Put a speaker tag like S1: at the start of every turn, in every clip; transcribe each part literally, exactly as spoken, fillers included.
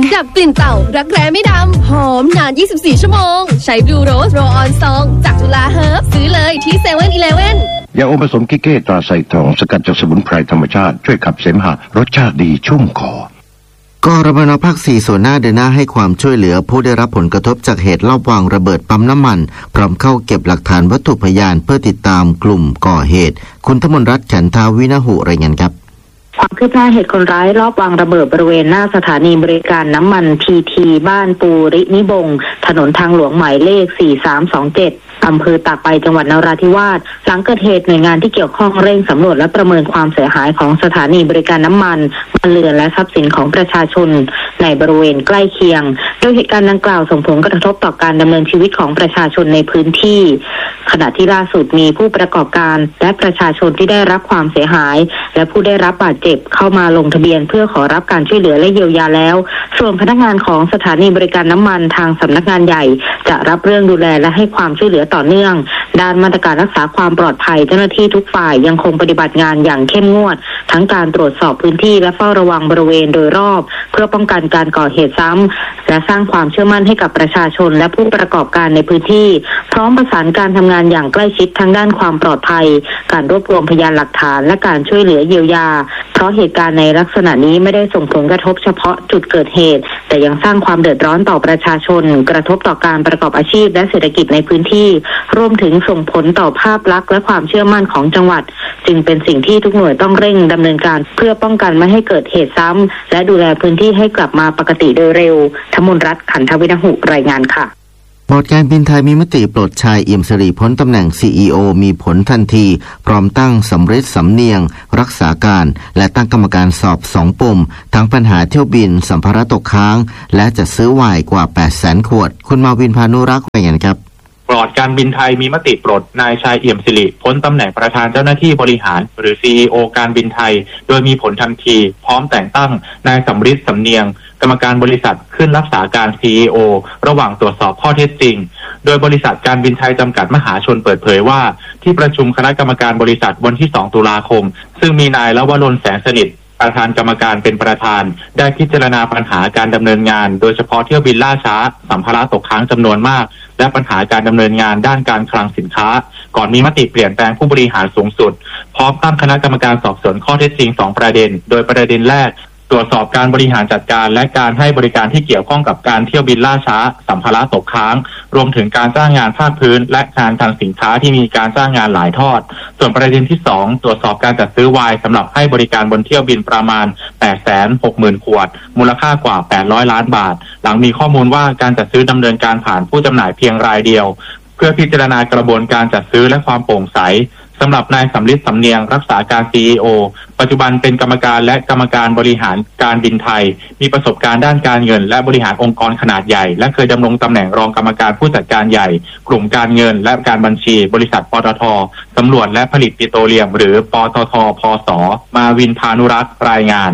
S1: ดับกลิ่นเต่ารักแร้ไม่ดำหอมนานยี่สิบสี่ชั่วโมงใช้บลูโรสโรลออนซองจากจุฬาเฮิร์บซื้อเลยที่เซเว่นอีเลฟเว่น
S2: ยาอมผสมกิเก้ตราไซทองสกัดจากสมุนไพรธรรมชาติช่วยขับเสมหะรสชาติดีชุ่มคอกรมน.ภาคสี่ส่วนหน้าเดินหน้าให้ความช่วยเหลือผู้ได้รับผลกระทบจากเหตุลอบวางระเบิดปั๊มน้ำมันพร้อมเข้าเก็บหลักฐานวัตถุพยานเพื่อติดตามกลุ่มก่อเหตุคุณธมนรัตน์ขันธาวินหุรายงานครับ
S3: ความคืบหน้าเหตุคนร้ายลอบวางระเบิดบริเวณหน้าสถานีบริการน้ำมันพีทีบ้านปูรินิบงถนนทางหลวงหมายเลขสี่สามสองเจ็ดอำเภอตากใบจังหวัดนราธิวาสหลังเกิดเหตุหน่วยงานที่เกี่ยวข้องเร่งสำรวจและประเมินความเสียหายของสถานีบริการน้ำมันบ้านเรือนและทรัพย์สินของประชาชนในบริเวณใกล้เคียงโดยเหตุการณ์ดังกล่าวส่งผลกระทบต่อการดำเนินชีวิตของประชาชนในพื้นที่ขณะที่ล่าสุดมีผู้ประกอบการและประชาชนที่ได้รับความเสียหายและผู้ได้รับบาดเจ็บเข้ามาลงทะเบียนเพื่อขอรับการช่วยเหลือและเยียวยาแล้วส่วนพนักงานของสถานีบริการน้ำมันทางสำนักงานใหญ่จะรับเรื่องดูแลและให้ความช่วยเหลือต่อเนื่องด้านมาตรการรักษาความปลอดภัยเจ้าหน้าที่ทุกฝ่ายยังคงปฏิบัติงานอย่างเข้มงวดทั้งการตรวจสอบพื้นที่และเฝ้าระวังบริเวณโดยรอบเพื่อป้องกันการก่อเหตุซ้ำและสร้างความเชื่อมั่นให้กับประชาชนและผู้ประกอบการในพื้นที่พร้อมประสานการทำงานอย่างใกล้ชิดทั้งด้านความปลอดภัยการรวบรวมพยานหลักฐานและการช่วยเหลือเยียวยาเพราะเหตุการณ์ในลักษณะนี้ไม่ได้ส่งผลกระทบเฉพาะจุดเกิดเหตุแต่ยังสร้างความเดือดร้อนต่อประชาชนกระทบต่อการประกอบอาชีพและเศรษฐกิจในพื้นที่รวมถึงส่งผลต่อภาพลักษณ์และความเชื่อมั่นของจังหวัดจึงเป็นสิ่งที่ทุกหน่วยต้องเร่งดำเนินการเพื่อป้องกันไม่ให้เกิดเหตุซ้ำและดูแลพื้นที่ให้กลับมาปกติโดยเร็วธมนรัตน์ขันธวินหุรายงานค่ะ
S2: บอร์ดการบินไทยมีมติปลดชายเอี่ยมสิริพ้นตำแหน่ง ซี อี โอ มีผลทันทีพร้อมตั้งสำริดสำเนียงรักษาการและตั้งกรรมการสอบสองปมทั้งปัญหาเที่ยวบินสัมภาระตกค้างและจะซื้อไวน์กว่า แปดแสน ขวดคุณมาวินพานุรักษ์รายงานครับ
S4: บอร์ดการบินไทยมีมติปลดนายชายเอี่ยมสิริพ้นตำแหน่งประธานเจ้าหน้าที่บริหารหรือ ซี อี โอ การบินไทยโดยมีผลทันทีพร้อมแต่งตั้งนายสำริดสำเนียงกรรมการบริษัทขึ้นรักษาการ ซี อี โอ ระหว่างตรวจสอบข้อเท็จจริงโดยบริษัทการบินไทยจำกัดมหาชนเปิดเผยว่าที่ประชุมคณะกรรมการบริษัทวันที่สองตุลาคมซึ่งมีนายลวรนแสงสนิทประธานกรรมการเป็นประธานได้พิจารณาปัญหาการดำเนินงานโดยเฉพาะเที่ยวบินล่าช้าสัมภาระตกค้างจำนวนมากและปัญหาการดำเนินงานด้านการคลังสินค้าก่อนมีมติเปลี่ยนแปลงผู้บริหารสูงสุดพร้อมตั้งคณะกรรมการสอบสวนข้อเท็จจริงสองประเด็นโดยประเด็นแรกตรวจสอบการบริหารจัดการและการให้บริการที่เกี่ยวข้องกับการเที่ยวบินล่าช้าสัมภาระตกค้างรวมถึงการจ้างงานภาคพื้นและการทางสินค้าที่มีการจ้างงานหลายทอดส่วนประเด็นที่สองตรวจสอบการจัดซื้อไวน์สำหรับให้บริการบนเที่ยวบินประมาณ แปดแสนหกหมื่น ขวดมูลค่ากว่าแปดร้อยล้านบาทหลังมีข้อมูลว่าการจัดซื้อดำเนินการผ่านผู้จำหน่ายเพียงรายเดียวเพื่อพิจารณากระบวนการจัดซื้อและความโปร่งใสสำหรับนายสำริดสำเนียงรักษาการ ซี อี โอ ปัจจุบันเป็นกรรมการและกรรมการบริหารการบินไทยมีประสบการณ์ด้านการเงินและบริหารองค์กรขนาดใหญ่และเคยดำรงตำแหน่งรองกรรมการผู้จัดการใหญ่กลุ่มการเงินและการบัญชีบริษัทปตท.สำรวจและผลิตปิโตรเลียมหรือปตท.พส.มาวินพานุรักษ์รายงาน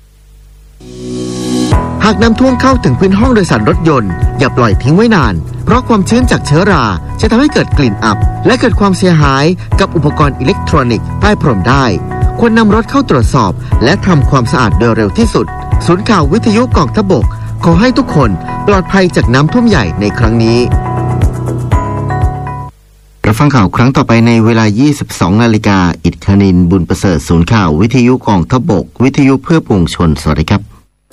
S2: หากน้ำท่วมเข้าถึงพื้นห้องโดยสารรถยนต์อย่าปล่อยทิ้งไว้นานเพราะความชื้นจากเชื้อราจะทำให้เกิดกลิ่นอับและเกิดความเสียหายกับอุปกรณ์อิเล็กทรอนิกส์ใต้พรมได้ควรนำรถเข้าตรวจสอบและทำความสะอาดโดยเร็วที่สุดศูนย์ข่าววิทยุกองทัพบกขอให้ทุกคนปลอดภัยจากน้ำท่วมใหญ่ในครั้งนี้รับฟังข่าวครั้งต่อไปในเวลา ยี่สิบสองนาฬิกา อิทธนินบุญประเสริฐศูนย์ข่าววิทยุกองทัพบกวิทยุเพื่อปวงชนสวัสดีครับ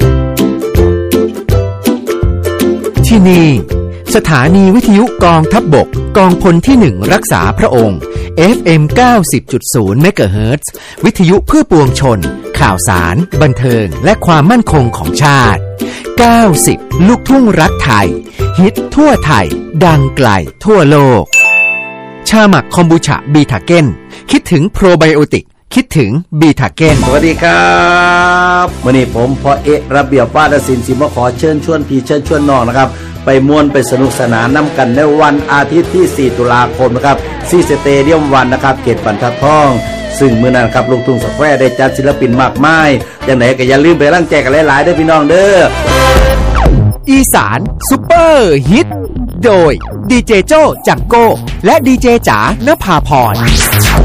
S5: ที่นี่สถานีวิทยุกองทัพบกกองพลที่หนึ่งรักษาพระองค์ เอฟ เอ็ม เก้าสิบจุดศูนย์ เมกะเฮิรตซ์วิทยุเพื่อปวงชนข่าวสารบันเทิงและความมั่นคงของชาติเก้าสิบลูกทุ่งรักไทยฮิตทั่วไทยดังไกลทั่วโลกชาหมักคอมบูชาบีทาเก้นคิดถึงโปรไบโอติกคิดถึงบีทาเก้น
S6: สวัสดีครับวันนี้ผมพอเอะระเบียบวาทศิลป์สิมาขอเชิญชวนพี่เชิญชวนน้องนะครับไปม่วนไปสนุกสนานน้ำกันในวันอาทิตย์ที่สี่ตุลาคมนะครับที่สเตเดียมวันนะครับเขตบรรทัดทองซึ่งมื้อนั้นครับลูกทุ่งสแควร์ได้จัดศิลปินมากมายจังไหนก็อย่าลืมไปร่างแจกกันหลายๆเด้อพี่น้องเด้อ
S5: อีสานซุปเปอร์ฮิตโดยดีเจโจ้จังโก้และดีเจจ๋านภาพร